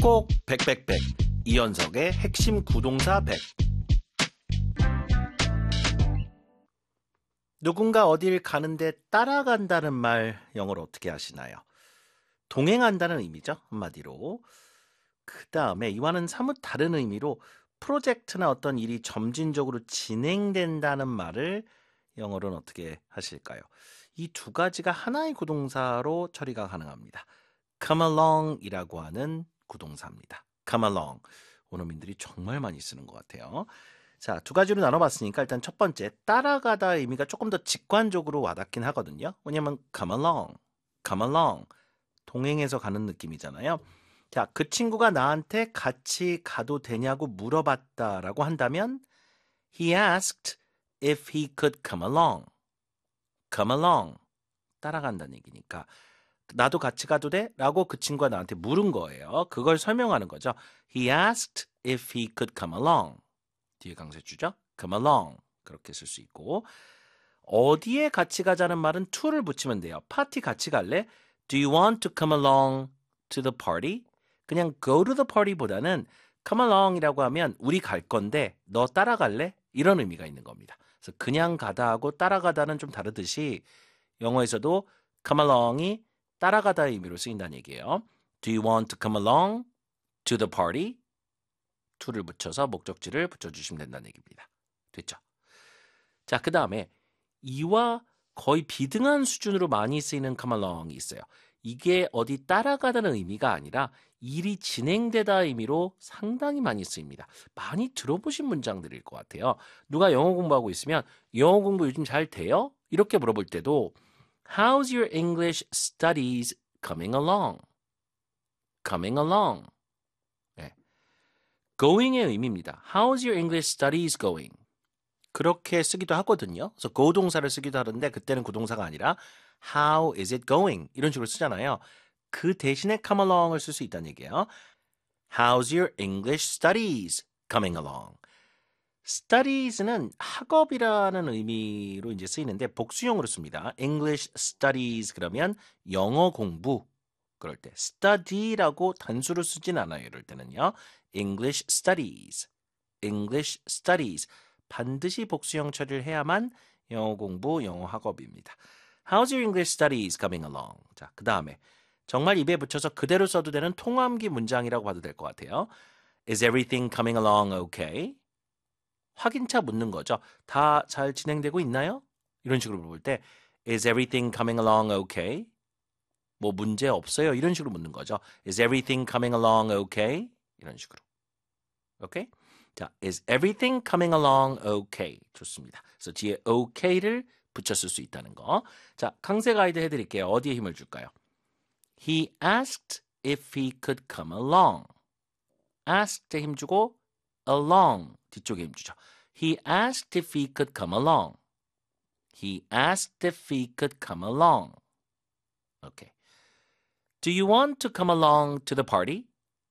콕콕콕 백백백 이현석의 핵심 구동사 100. 누군가 어딜 가는데 따라간다는 말 영어로 어떻게 하시나요? 동행한다는 의미죠, 한마디로. 그 다음에 이와는 사뭇 다른 의미로 프로젝트나 어떤 일이 점진적으로 진행된다는 말을 영어로는 어떻게 하실까요? 이 두 가지가 하나의 구동사로 처리가 가능합니다. come along 이라고 하는 구동사입니다. come along. 원어민들이 정말 많이 쓰는 것 같아요. 자, 두 가지로 나눠봤으니까 일단 첫 번째, 따라가다 의미가 조금 더 직관적으로 와닿긴 하거든요. 왜냐면 come along, come along. 동행해서 가는 느낌이잖아요. 자, 그 친구가 나한테 같이 가도 되냐고 물어봤다라고 한다면 He asked if he could come along. come along. 따라간다는 얘기니까 나도 같이 가도 돼? 라고 그 친구가 나한테 물은 거예요. 그걸 설명하는 거죠. He asked if he could come along. 뒤에 강세주죠. come along. 그렇게 쓸 수 있고 어디에 같이 가자는 말은 to를 붙이면 돼요. 파티 같이 갈래? Do you want to come along to the party? 그냥 go to the party보다는 come along이라고 하면 우리 갈 건데 너 따라갈래? 이런 의미가 있는 겁니다. 그래서 그냥 가다 하고 따라가다는 좀 다르듯이 영어에서도 come along이 따라가다의 의미로 쓰인다는 얘기예요. Do you want to come along to the party? to를 붙여서 목적지를 붙여주시면 된다는 얘기입니다. 됐죠? 자, 그 다음에 이와 거의 비등한 수준으로 많이 쓰이는 come along이 있어요. 이게 어디 따라가다는 의미가 아니라 일이 진행되다 의미로 상당히 많이 쓰입니다. 많이 들어보신 문장들일 것 같아요. 누가 영어 공부하고 있으면 영어 공부 요즘 잘 돼요? 이렇게 물어볼 때도 How's your English studies coming along? coming along. 네. going의 의미입니다. How's your English studies going? 그렇게 쓰기도 하거든요. 그래서 go 동사를 쓰기도 하는데 그때는 구동사가 아니라 How is it going? 이런 식으로 쓰잖아요. 그 대신에 come along을 쓸 수 있다는 얘기예요. How's your English studies coming along? studies는 학업이라는 의미로 이제 쓰이는데 복수형으로 씁니다. English studies 그러면 영어 공부. 그럴 때 study라고 단수로 쓰진 않아요. 이럴 때는요. English studies. English studies. 반드시 복수형 처리를 해야만 영어 공부, 영어 학업입니다. How's your English studies coming along? 자, 그 다음에 정말 입에 붙여서 그대로 써도 되는 통함기 문장이라고 봐도 될 것 같아요. Is everything coming along okay? 확인차 묻는 거죠. 다 잘 진행되고 있나요? 이런 식으로 물어볼 때 Is everything coming along okay? 뭐 문제 없어요? 이런 식으로 묻는 거죠. Is everything coming along okay? 이런 식으로. 오케이? 자, is everything coming along okay? 좋습니다. 그래서 뒤에 okay를 붙였을 수 있다는 거. 자, 강세 가이드 해드릴게요. 어디에 힘을 줄까요? He asked if he could come along. asked에 힘 주고 along 뒤쪽에 힘 주죠. He asked if he could come along. He asked if he could come along. Okay. Do you want to come along to the party?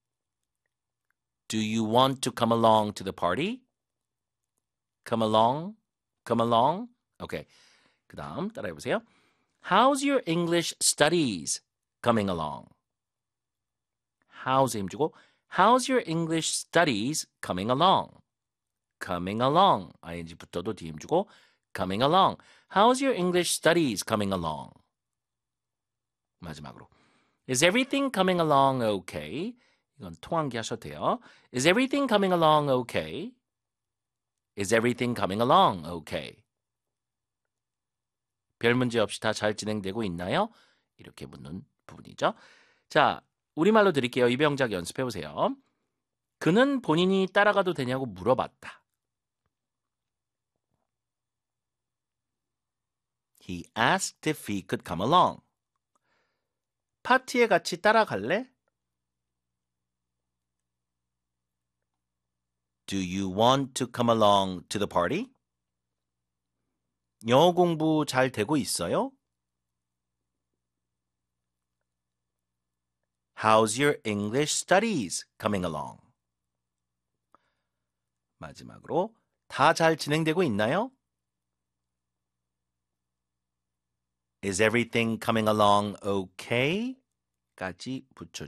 Do you want to come along to the party? Come along. Come along. Okay. 그 다음 따라해 보세요. How's your English studies coming along? How's 힘 주고 How's your English studies coming along? coming along. ing 붙어도 뒤 힘 주고 coming along. How's your English studies coming along? 마지막으로 Is everything coming along okay? 이건 통한기 하셔도 돼요. Is everything coming along okay? Is everything coming along okay? 별 문제 없이 다 잘 진행되고 있나요? 이렇게 묻는 부분이죠. 자, 우리말로 드릴게요. 이병작 연습해 보세요. 그는 본인이 따라가도 되냐고 물어봤다. He asked if he could come along. 파티에 같이 따라갈래? Do you want to come along to the party? 영어 공부 잘 되고 있어요? How's your English studies coming along? 마지막으로 다 잘 진행되고 있나요? Is everything coming along okay? 까지 붙여